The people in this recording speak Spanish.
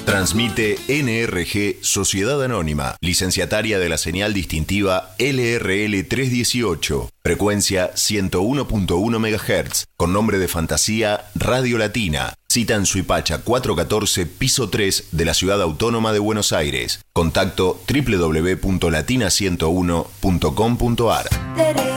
Transmite NRG Sociedad Anónima, licenciataria de la señal distintiva LRL 318, frecuencia 101.1 MHz, con nombre de fantasía Radio Latina. Cita en Suipacha 414, piso 3 de la Ciudad Autónoma de Buenos Aires. Contacto www.latina101.com.ar.